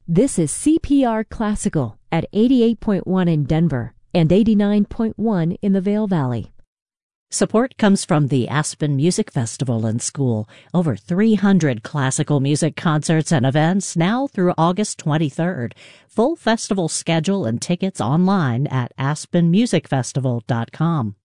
This is CPR Classical at 88.1 in Denver and 89.1 in the Vail Valley. Support comes from the Aspen Music Festival and School. Over 300 classical music concerts and events now through August 23rd. Full festival schedule and tickets online at aspenmusicfestival.com.